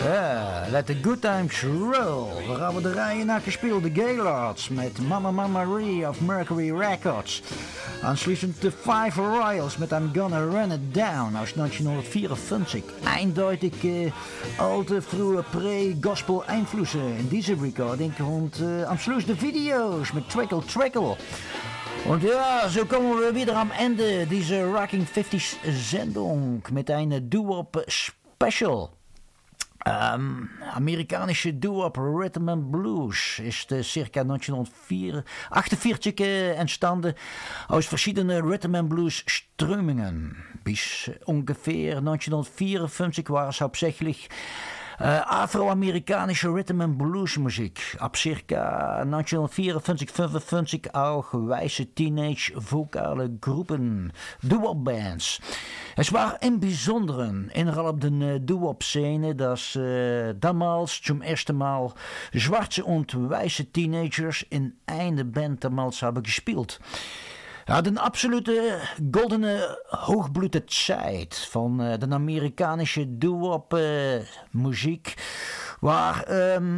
Ja, let the good times roll. We gaan we de rijen naar gespeeld, de Gaylords met Mama Mama Marie of Mercury Records. Anschließend de Five Royals met I'm Gonna Run It Down aus 1954. Eindeutig alte, frühe Pre-Gospel Einflüsse in diese Recording und am Schluss de Videos mit Trickle Trickle. Und ja, so kommen wir wieder am Ende dieser Rocking 50s Sendung mit einer Doo-Wop Special. Amerikanische Doo-Wop Rhythm and Blues ist circa 1948 entstanden aus verschiedenen Rhythm and Blues Strömungen. Bis ungefähr 1954 war es hauptsächlich afro-amerikanische Rhythm and Blues Musik. Ab circa 1954-55 auch weiße Teenage-vokale Gruppen, Doo-Wop Bands. Es war im Besonderen innerhalb der Doo-Wop-Szene, dass damals zum ersten Mal schwarze und weiße Teenagers in eine Band damals haben gespielt. Ja, de absolute goldene hoogblütezeit van de Amerikanische doo-wop muziek, waar